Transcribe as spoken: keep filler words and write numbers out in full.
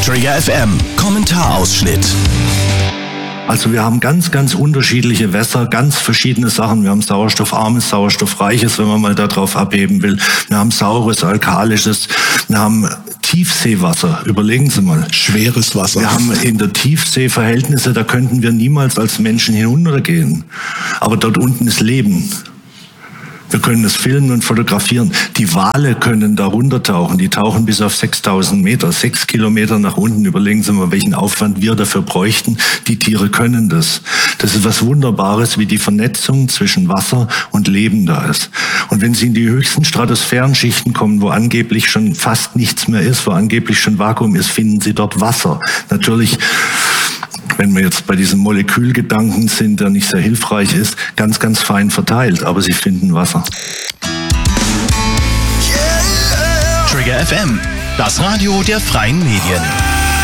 Trigger F M, Kommentarausschnitt. Also wir haben ganz, ganz unterschiedliche Wässer, ganz verschiedene Sachen. Wir haben sauerstoffarmes, sauerstoffreiches, wenn man mal darauf abheben will. Wir haben saures, alkalisches. Wir haben Tiefseewasser. Überlegen Sie mal. Schweres Wasser. Wir haben in der Tiefsee Verhältnisse, da könnten wir niemals als Menschen hinuntergehen. Aber dort unten ist Leben. Wir können es filmen und fotografieren. Die Wale können da runtertauchen. Die tauchen bis auf sechstausend Meter, sechs Kilometer nach unten. Überlegen Sie mal, welchen Aufwand wir dafür bräuchten. Die Tiere können das. Das ist was Wunderbares, wie die Vernetzung zwischen Wasser und Leben da ist. Und wenn Sie in die höchsten Stratosphärenschichten kommen, wo angeblich schon fast nichts mehr ist, wo angeblich schon Vakuum ist, finden Sie dort Wasser. Natürlich, wenn wir jetzt bei diesem Molekülgedanken sind, der nicht sehr hilfreich ist, ganz, ganz fein verteilt, aber Sie finden Wasser. Trigger F M, das Radio der freien Medien.